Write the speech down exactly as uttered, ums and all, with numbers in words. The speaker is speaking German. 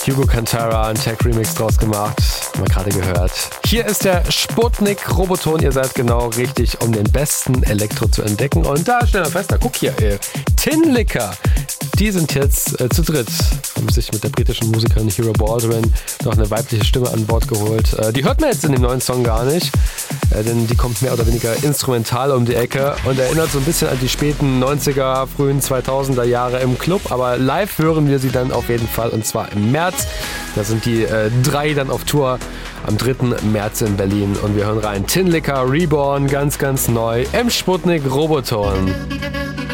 Hugo Cantara, ein Tech-Remix draus gemacht, haben wir gerade gehört. Hier ist der Sputnik Roboton, ihr seid genau richtig, um den besten Elektro zu entdecken. Und da stellen wir fest, da guck hier, äh, Tinlicker. Die sind jetzt äh, zu dritt, haben sich mit der britischen Musikerin Hero Baldwin noch eine weibliche Stimme an Bord geholt. Äh, die hört man jetzt in dem neuen Song gar nicht, äh, denn die kommt mehr oder weniger instrumental um die Ecke und erinnert so ein bisschen an die späten neunziger, frühen zweitausender Jahre im Club. Aber live hören wir sie dann auf jeden Fall, und zwar im März. Da sind die äh, drei dann auf Tour am dritten März in Berlin und wir hören rein. Tinlicker Reborn, ganz, ganz neu im Sputnik Roboton.